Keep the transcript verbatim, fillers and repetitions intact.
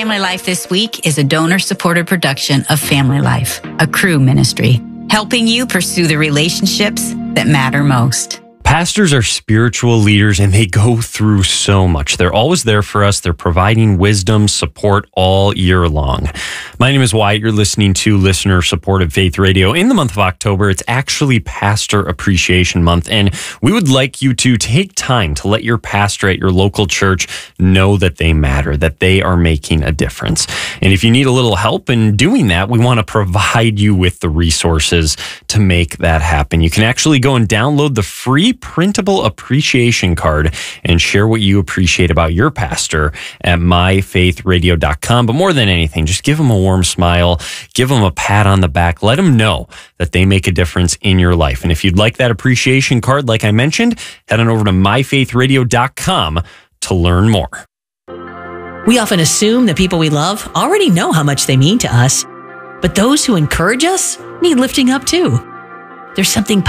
Family Life This Week is a donor-supported production of Family Life, a Cru ministry, helping you pursue the relationships that matter most. Pastors are spiritual leaders and they go through so much. They're always there for us. They're providing wisdom, support all year long. My name is Wyatt. You're listening to Listener Supported Faith Radio. In the month of October, it's actually Pastor Appreciation Month, and we would like you to take time to let your pastor at your local church know that they matter, that they are making a difference. And if you need a little help in doing that, we want to provide you with the resources to make that happen. You can actually go and download the free printable appreciation card and share what you appreciate about your pastor at my faith radio dot com. But more than anything, just give them a warm smile, give them a pat on the back, let them know that they make a difference in your life. And if you'd like that appreciation card, like I mentioned, head on over to my faith radio dot com to learn more. We often assume the people we love already know how much they mean to us, but those who encourage us need lifting up too. There's something